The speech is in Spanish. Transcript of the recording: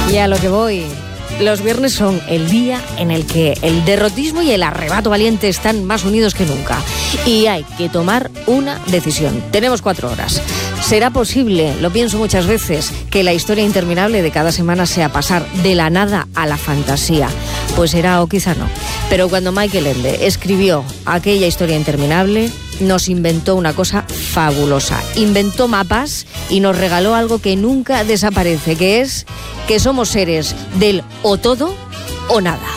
Y a lo que voy. Los viernes son el día en el que el derrotismo y el arrebato valiente están más unidos que nunca. Y hay que tomar una decisión. Tenemos 4 horas. ¿Será posible, lo pienso muchas veces, que la historia interminable de cada semana sea pasar de la nada a la fantasía? Pues será o quizá no. Pero cuando Michael Ende escribió aquella historia interminable, nos inventó una cosa fabulosa. Inventó mapas y nos regaló algo que nunca desaparece, que es que somos seres del o todo o nada.